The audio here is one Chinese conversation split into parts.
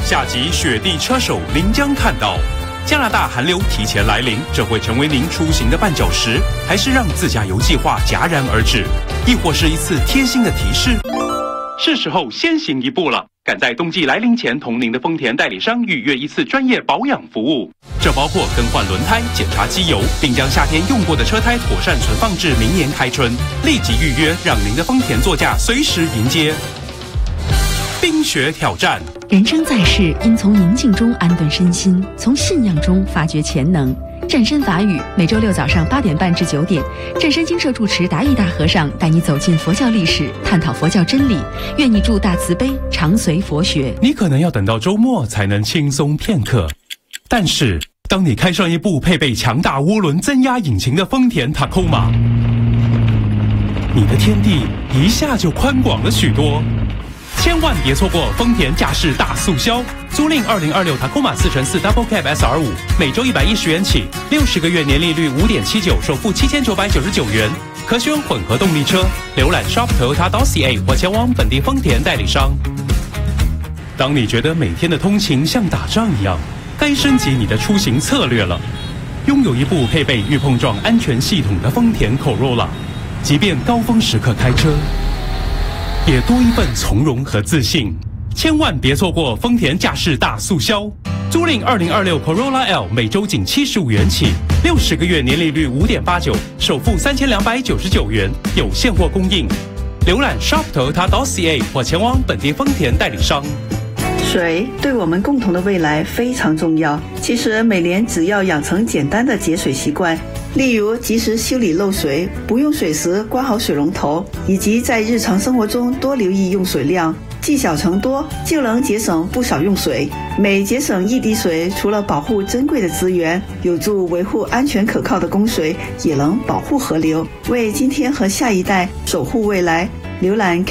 下集雪地车手临江看到，加拿大寒流提前来临，这会成为您出行的绊脚石，还是让自驾游计划戛然而止，亦或是一次贴心的提示？是时候先行一步了，赶在冬季来临前同您的丰田代理商预约一次专业保养服务，这包括更换轮胎、检查机油，并将夏天用过的车胎妥善存放至明年开春。立即预约，让您的丰田座驾随时迎接冰雪挑战。 人生在世，应从宁静中安顿身心，从信仰中发掘潜能。湛山法语每周六早上8点半至9点，湛山精舍住持达义大和尚带你走进佛教历史，探讨佛教真理。愿你助大慈悲，常随佛学。 你可能要等到周末才能轻松片刻，但是当你开上一部配备强大涡轮增压引擎的丰田 Tacoma， 你的天地一下就宽广了许多。千万别错过丰田驾驶大促销，租赁2026 Tacoma 4x4 Double Cab SR5，每周110元起，60个月年利率5.79%，首付7999元，可选混合动力车。浏览 shop.toyota.ca 或前往本地丰田代理商。当你觉得每天的通勤像打仗一样，该升级你的出行策略了。拥有一部配备预碰撞安全系统的丰田 Corolla， 即便高峰时刻开车，也多一份从容和自信。千万别错过丰田驾驶大促销，租赁2026 Corolla L 每周仅75元起，60个月年利率5.89%，首付3299元，有现货供应。浏览 shop.toyota.ca 或前往本地丰田代理商。 水对我们共同的未来非常重要。其实每年只要养成简单的节水习惯，例如及时修理漏水，不用水时关好水龙头，以及在日常生活中多留意用水量，积小成多，就能节省不少用水。每节省一滴水，除了保护珍贵的资源，有助维护安全可靠的供水，也能保护河流，为今天和下一代守护未来。浏览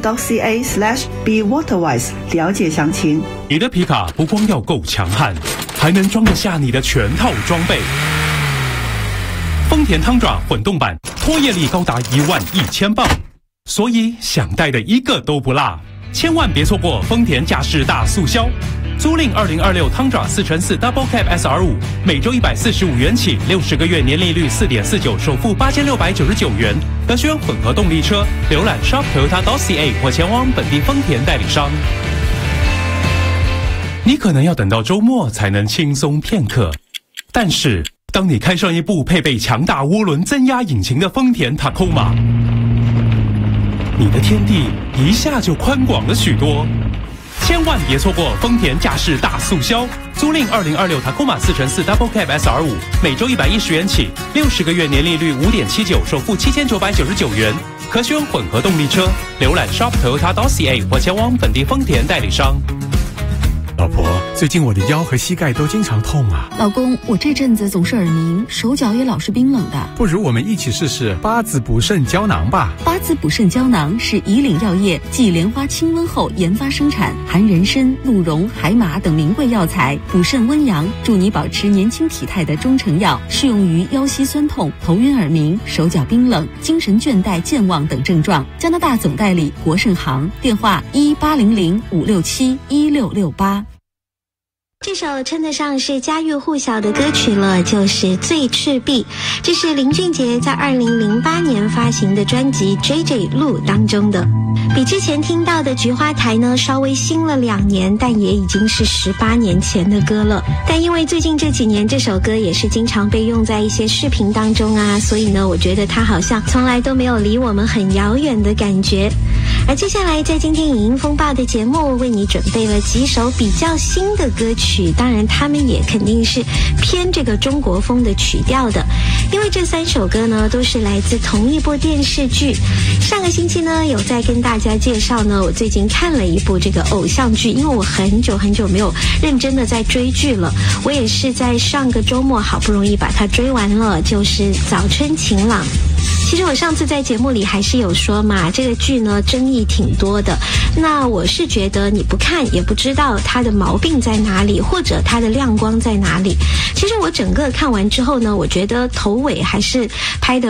calgary.ca/bewaterwise 了解详情。 你的皮卡不光要够强悍，还能装得下你的全套装备。丰田汤爪混动版，拖曳力高达11000磅，所以想带的一个都不落。千万别错过丰田驾驶大促销，租赁2026汤爪4x4 Double Cab SR5，每周145元起，60个月年利率4.49%，首付8699元，可选混合动力车。浏览 shop.toyota.ca 或前往本地丰田代理商。你可能要等到周末才能轻松片刻，但是当你开上一部配备强大涡轮增压引擎的丰田 Tacoma， 你的天地一下就宽广了许多。千万别错过丰田驾驶大促销，租赁2026 Tacoma 4x4 Double Cab SR5，每周110元起，60个月年利率5.79%，首付7999元，可选混合动力车。浏览 shop.toyota.ca 或前往本地丰田代理商。 老婆，最近我的腰和膝盖都经常痛啊。 老公，我这阵子总是耳鸣，手脚也老是冰冷的。 不如我们一起试试八子补肾胶囊吧。 八子补肾胶囊是以岭药业继莲花清瘟后研发生产，含人参、鹿茸、海马等名贵药材，补肾温阳，助你保持年轻体态的中成药，适用于腰膝酸痛、头晕耳鸣、手脚冰冷、精神倦怠健忘等症状。加拿大总代理国盛行，电话1800-567-1668。 这首称得上是家喻户晓的歌曲了，就是《醉赤壁》。这是林俊杰在2008年发行的专辑《JJ 路》当中的，比之前听到的《菊花台》呢稍微新了2年，但也已经是18年前的歌了。但因为最近这几年这首歌也是经常被用在一些视频当中啊，所以呢，我觉得它好像从来都没有离我们很遥远的感觉。而接下来在今天影音风暴的节目为你准备了几首比较新的歌曲，当然他们也肯定是偏这个中国风的曲调的，因为这3首歌呢都是来自同一部电视剧。上个星期呢有在跟大家介绍呢，我最近看了一部这个偶像剧，因为我很久没有认真的在追剧了，我也是在上个周末好不容易把它追完了，就是《早春晴朗》。其实我上次在节目里还是有说嘛，这个剧呢争议挺多的，那我是觉得你不看也不知道它的毛病在哪里，或者它的亮光在哪里。其实我整个看完之后呢，我觉得头尾还是拍的